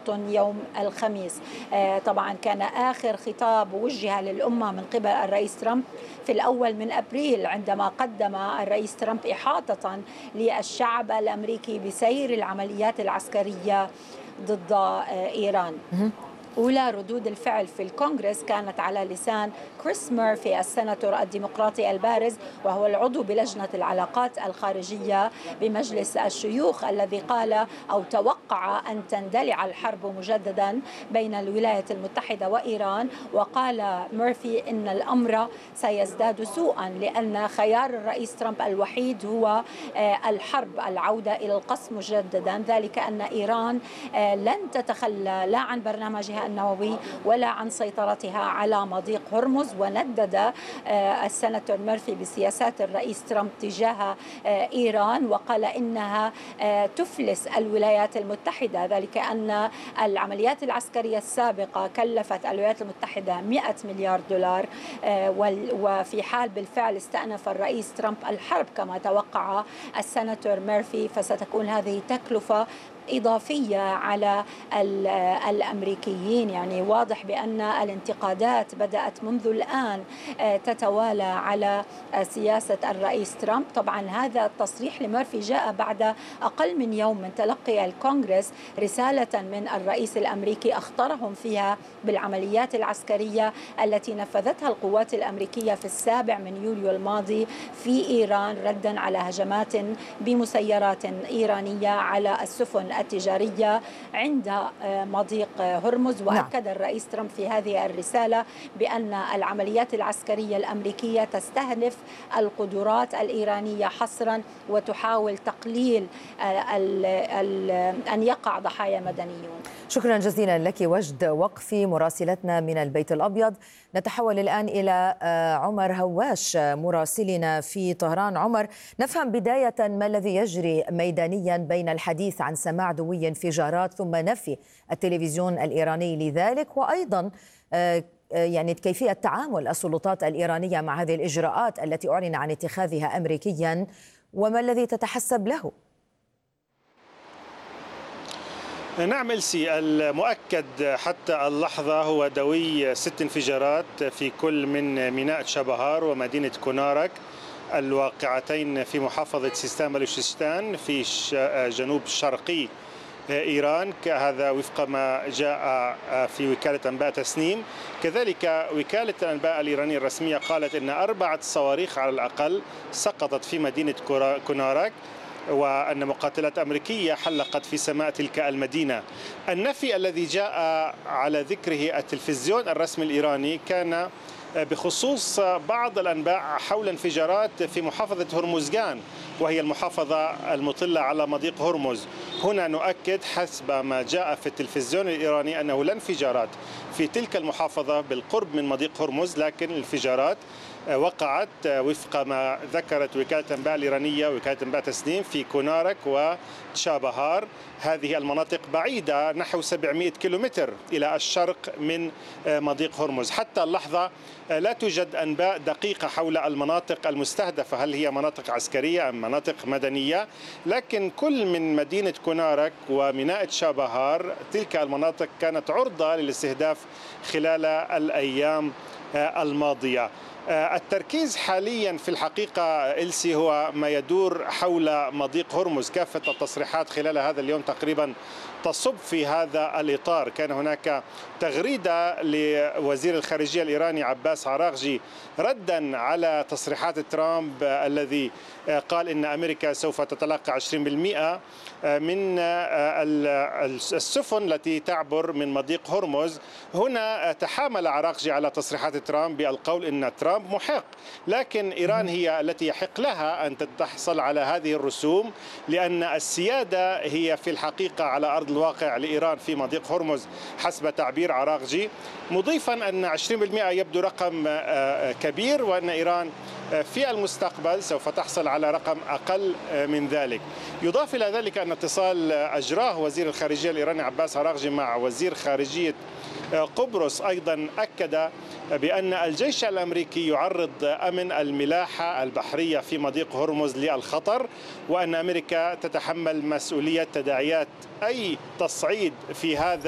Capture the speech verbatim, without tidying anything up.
واشنطن يوم الخميس. طبعا كان آخر خطاب وجه للأمة من قبل الرئيس ترامب في الأول من أبريل، عندما قدم الرئيس ترامب إحاطة للشعب الأمريكي بسير العمليات العسكرية ضد إيران. أولى ردود الفعل في الكونغرس كانت على لسان كريس ميرفي السناتور الديمقراطي البارز، وهو العضو بلجنة العلاقات الخارجية بمجلس الشيوخ، الذي قال أو توقع أن تندلع الحرب مجددا بين الولايات المتحدة وإيران. وقال ميرفي إن الأمر سيزداد سوءا لأن خيار الرئيس ترامب الوحيد هو الحرب، العودة إلى القصف مجددا، ذلك أن إيران لن تتخلى لا عن برنامجها النووي ولا عن سيطرتها على مضيق هرمز. وندد السناتور ميرفي بسياسات الرئيس ترامب تجاه إيران، وقال إنها تفلس الولايات المتحدة، ذلك أن العمليات العسكرية السابقة كلفت الولايات المتحدة مئة مليار دولار، وفي حال بالفعل استأنف الرئيس ترامب الحرب كما توقع السناتور ميرفي فستكون هذه تكلفة إضافية على الأمريكيين. يعني واضح بأن الانتقادات بدأت منذ الآن تتوالى على سياسة الرئيس ترامب. طبعا هذا التصريح لميرفي جاء بعد أقل من يوم من تلقي الكونغرس رسالة من الرئيس الأمريكي أخطرهم فيها بالعمليات العسكرية التي نفذتها القوات الأمريكية في السابع من يوليو الماضي في إيران، ردا على هجمات بمسيرات إيرانية على السفن التجارية عند مضيق هرمز. وأكد الرئيس ترامب في هذه الرسالة بأن العمليات العسكرية الأمريكية تستهدف القدرات الإيرانية حصرا وتحاول تقليل ال ال أن يقع ضحايا مدنيون. شكرا جزيلا لك وجد وقفي مراسلتنا من البيت الأبيض. نتحول الآن إلى عمر هواش مراسلنا في طهران. عمر، نفهم بداية ما الذي يجري ميدانيا بين الحديث عن سماع دوي انفجارات ثم نفي التلفزيون الإيراني لذلك، وأيضا يعني كيفية تعامل السلطات الإيرانية مع هذه الإجراءات التي أعلن عن اتخاذها أمريكيا، وما الذي تتحسب له؟ نعم إلسي، المؤكد حتى اللحظة هو دوي ست انفجارات في كل من ميناء تشابهار ومدينة كونارك الواقعتين في محافظة سيستان بلوشستان في جنوب شرقي إيران، هذا وفق ما جاء في وكالة أنباء تسنيم. كذلك وكالة الأنباء الإيرانية الرسمية قالت أن أربعة صواريخ على الأقل سقطت في مدينة كونارك، وأن مقاتلات أمريكية حلقت في سماء تلك المدينة. النفي الذي جاء على ذكره التلفزيون الرسمي الإيراني كان بخصوص بعض الأنباء حول انفجارات في محافظة هرمزغان، وهي المحافظة المطلة على مضيق هرمز. هنا نؤكد حسب ما جاء في التلفزيون الإيراني أنه لا انفجارات في تلك المحافظة بالقرب من مضيق هرمز، لكن الانفجارات وقعت وفق ما ذكرت وكالة الأنباء الإيرانية وكالة أنباء تسنيم في كونارك وتشابهار. هذه المناطق بعيدة نحو سبعمئة كيلومتر إلى الشرق من مضيق هرمز. حتى اللحظة لا توجد أنباء دقيقة حول المناطق المستهدفة، هل هي مناطق عسكرية أم مناطق مدنية، لكن كل من مدينة كونارك وميناء تشابهار تلك المناطق كانت عرضة للاستهداف خلال الأيام الماضية. التركيز حاليا في الحقيقة إلسي هو ما يدور حول مضيق هرمز. كافة التصريحات خلال هذا اليوم تقريبا تصب في هذا الإطار. كان هناك تغريدة لوزير الخارجية الإيراني عباس عراغجي ردا على تصريحات ترامب الذي قال إن أمريكا سوف تتلقى عشرين بالمئة من السفن التي تعبر من مضيق هرمز. هنا تحامل عراغجي على تصريحات ترامب بالقول إن ترامب محق، لكن إيران هي التي يحق لها أن تحصل على هذه الرسوم، لأن السيادة هي في الحقيقة على أرض الواقع لإيران في مضيق هرمز حسب تعبير عراغجي، مضيفا أن عشرين بالمئة يبدو رقم كبير، وأن إيران في المستقبل سوف تحصل على رقم أقل من ذلك. يضاف إلى ذلك أن اتصال أجراه وزير الخارجية الإيراني عباس عراغجي مع وزير خارجية قبرص أيضا أكد بأن الجيش الأمريكي يعرض أمن الملاحة البحرية في مضيق هرمز للخطر، وأن أمريكا تتحمل مسؤولية تداعيات أي تصعيد في هذا